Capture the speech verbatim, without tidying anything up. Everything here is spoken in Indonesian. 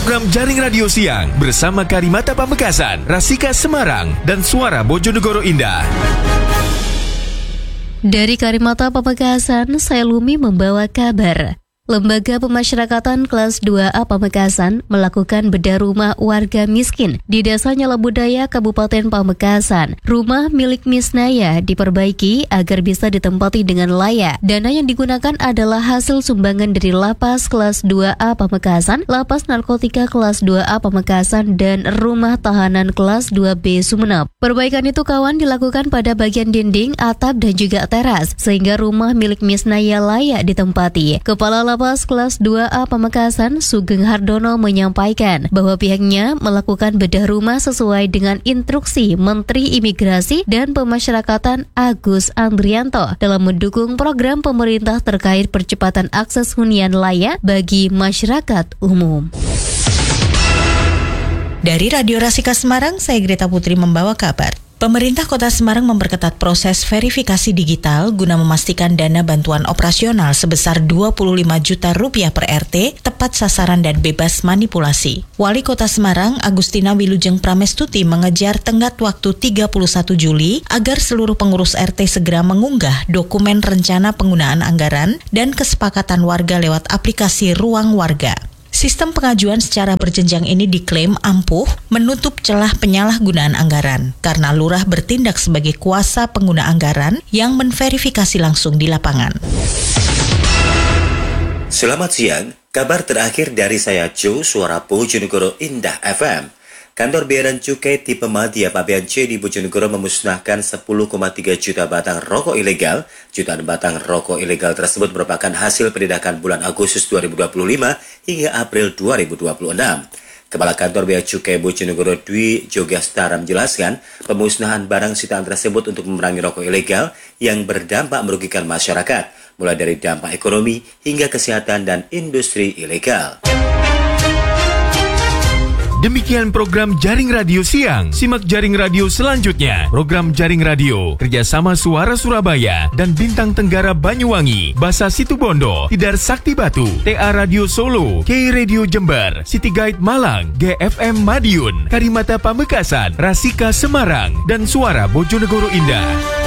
program Jaring Radio Siang bersama Karimata Pamekasan, Rasika Semarang, dan Suara Bojonegoro Indah. Dari Karimata Pamekasan, saya Lumi membawa kabar. Lembaga Pemasyarakatan Kelas dua A Pamekasan melakukan bedah rumah warga miskin di Desa Nyalabudaya, Kabupaten Pamekasan. Rumah milik Misnaya diperbaiki agar bisa ditempati dengan layak. Dana yang digunakan adalah hasil sumbangan dari Lapas Kelas dua A Pamekasan, Lapas Narkotika Kelas dua A Pamekasan, dan Rumah Tahanan Kelas dua B Sumeneb. Perbaikan itu kawan dilakukan pada bagian dinding, atap, dan juga teras, sehingga rumah milik Misnaya layak ditempati. Kepala Lapas Kelas dua A Pamekasan, Sugeng Hardono, menyampaikan bahwa pihaknya melakukan bedah rumah sesuai dengan instruksi Menteri Imigrasi dan Pemasyarakatan Agus Andrianto dalam mendukung program pemerintah terkait percepatan akses hunian layak bagi masyarakat umum. Dari Radio Rasika Semarang, saya Greta Putri membawa kabar. Pemerintah Kota Semarang memperketat proses verifikasi digital guna memastikan dana bantuan operasional sebesar dua puluh lima juta rupiah per R T tepat sasaran dan bebas manipulasi. Wali Kota Semarang, Agustina Wilujeng Pramestuti, mengejar tenggat waktu tiga puluh satu Juli agar seluruh pengurus R T segera mengunggah dokumen rencana penggunaan anggaran dan kesepakatan warga lewat aplikasi Ruang Warga. Sistem pengajuan secara berjenjang ini diklaim ampuh menutup celah penyalahgunaan anggaran karena lurah bertindak sebagai kuasa pengguna anggaran yang menverifikasi langsung di lapangan. Selamat siang, kabar terakhir dari saya Jo, Suara Bojonegoro Indah F M. Kantor Bea dan Cukai tipe Madya Pabean C di Bojonegoro memusnahkan sepuluh koma tiga juta batang rokok ilegal. Jutaan batang rokok ilegal tersebut merupakan hasil penindakan bulan Agustus dua ribu dua puluh lima hingga April dua ribu dua puluh enam. Kepala Kantor Bea Cukai Bojonegoro Dwi Jogastara menjelaskan, pemusnahan barang sitaan tersebut untuk memerangi rokok ilegal yang berdampak merugikan masyarakat, mulai dari dampak ekonomi hingga kesehatan dan industri ilegal. Demikian program Jaring Radio Siang. Simak Jaring Radio selanjutnya. Program Jaring Radio kerjasama Suara Surabaya dan Bintang Tenggara Banyuwangi, Basa Situbondo, Tidar Sakti Batu, T A Radio Solo, K Radio Jember, City Guide Malang, G F M Madiun, Karimata Pamekasan, Rasika Semarang, dan Suara Bojonegoro Indah.